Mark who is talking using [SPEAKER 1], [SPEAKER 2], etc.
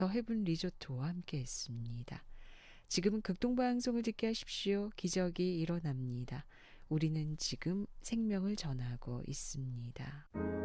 [SPEAKER 1] 더 헤븐 리조트와 함께 했습니다. 지금은 극동방송을 듣게 하십시오. 기적이 일어납니다. 우리는 지금 생명을 전하고 있습니다.